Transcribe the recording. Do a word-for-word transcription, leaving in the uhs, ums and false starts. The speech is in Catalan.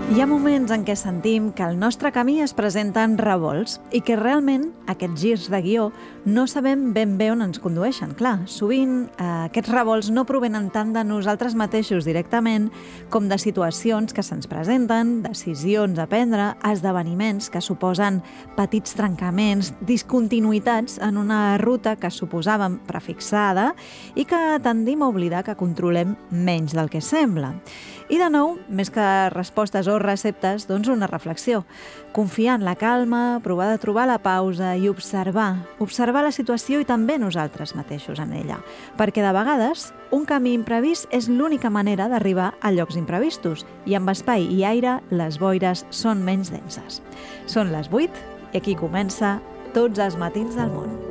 Hi ha moments en què sentim que el nostre camí es presenta en revolts i que realment aquests girs de guió no sabem ben bé on ens condueixen. Clar, sovint eh, aquests revolts no provenen tant de nosaltres mateixos directament com de situacions que se'ns presenten, decisions a prendre, esdeveniments que suposen petits trencaments, discontinuïtats en una ruta que suposàvem prefixada i que tendim a oblidar que controlem menys del que sembla. I de nou, més que respostes o receptes, doncs una reflexió. Confiar en la calma, provar de trobar la pausa i observar. Observar la situació i també nosaltres mateixos en ella. Perquè de vegades un camí imprevist és l'única manera d'arribar a llocs imprevistos i amb espai i aire les boires són menys denses. Són les vuit i aquí comença Tots els matins del món.